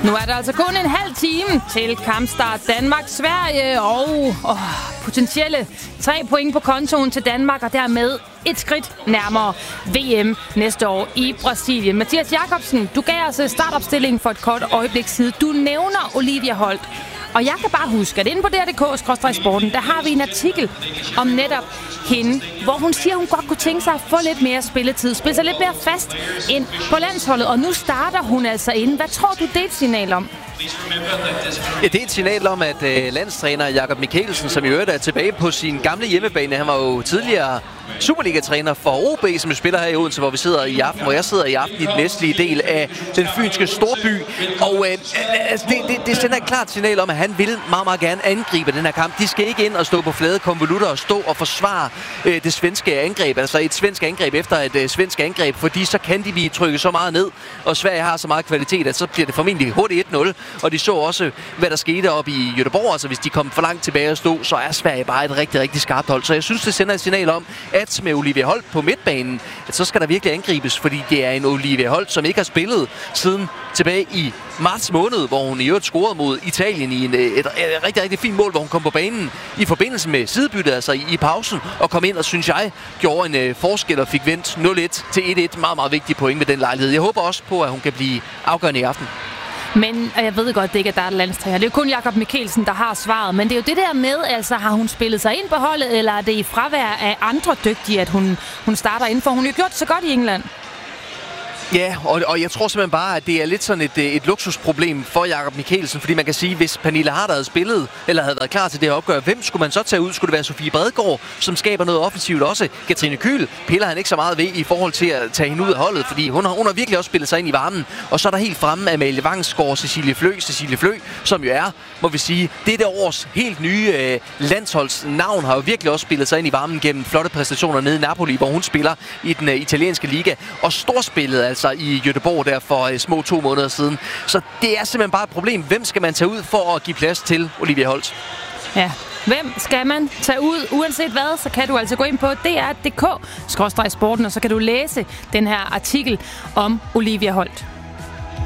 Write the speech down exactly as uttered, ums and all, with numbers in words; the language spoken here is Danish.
Nu er der altså kun en halv time til kampstart. Danmark-Sverige og åh, potentielle tre point på kontoen til Danmark, og dermed et skridt nærmere V M næste år i Brasilien. Mathias Jakobsen, du gav os startopstillingen for et kort øjeblik siden. Du nævner Olivia Holt. Og jeg kan bare huske, at inde på D R punktum D K skråstreg sporten, der har vi en artikel om netop hende, hvor hun siger, at hun godt kunne tænke sig at få lidt mere spilletid, spille sig lidt mere fast ind på landsholdet. Og nu starter hun altså ind. Hvad tror du, det er et signal om? Ja, det er et signal om, at øh, landstræner Jakob Mikkelsen, som i øvrigt er tilbage på sin gamle hjemmebane, han var jo tidligere Superliga-træner for O B, som spiller her i Odense, hvor vi sidder i aften, hvor jeg sidder i aften i den vestlige del af den fynske storby. Og øh, altså, det, det, det sender et klart signal om, at han vil meget, meget gerne angribe den her kamp. De skal ikke ind og stå på flade konvolutter og stå og forsvare øh, det svenske angreb, altså et svensk angreb efter et øh, svensk angreb, fordi så kan de blive trykket så meget ned, og Sverige har så meget kvalitet, at så bliver det formentlig hurtigt et nul. Og de så også, hvad der skete op i Göteborg, altså hvis de kom for langt tilbage og stod, så er Sverige bare et rigtig, rigtig skarpt hold. Så jeg synes, det sender et signal om, at med Olivia Holt på midtbanen, at så skal der virkelig angribes, fordi det er en Olivia Holt, som ikke har spillet siden tilbage i marts måned, hvor hun i øvrigt scorede mod Italien i en, et, et, et rigtig, rigtig fint mål, hvor hun kom på banen i forbindelse med sidebyttet, altså i, i pausen, og kom ind og, synes jeg, gjorde en uh, forskel og fik vendt nul et til et et. Meget, meget vigtig point ved den lejlighed. Jeg håber også på, at hun kan blive afgørende i aften. Men jeg ved godt, det ikke er der er landstræner. Det er jo kun Jakob Mikkelsen, der har svaret. Men det er jo det der med, altså har hun spillet sig ind på holdet, eller er det i fravær af andre dygtige, at hun, hun starter ind? For hun har jo gjort det så godt i England. Ja, og, og jeg tror simpelthen bare, at det er lidt sådan et, et luksusproblem for Jakob Mikkelsen, fordi man kan sige, hvis Pernille Harder havde spillet, eller havde været klar til det her opgør, hvem skulle man så tage ud? Skulle det være Sofie Bredgaard, som skaber noget offensivt også? Katrine Kyhl piller han ikke så meget ved i forhold til at tage hende ud af holdet, fordi hun har, hun har virkelig også spillet sig ind i varmen. Og så er der helt fremme Amalie Vangsgaard, Cecilie Flø, Cecilie Flø, som jo er, må vi sige, det der års helt nye øh, landsholdsnavn, har jo virkelig også spillet sig ind i varmen gennem flotte præstationer nede i Napoli, hvor hun spiller i den øh, italienske liga. Og storspillet altså i Göteborg der for øh, små to måneder siden. Så det er simpelthen bare et problem. Hvem skal man tage ud for at give plads til Olivia Holt? Ja, hvem skal man tage ud? Uanset hvad, så kan du altså gå ind på D R punktum D K skråstreg sporten, og så kan du læse den her artikel om Olivia Holt.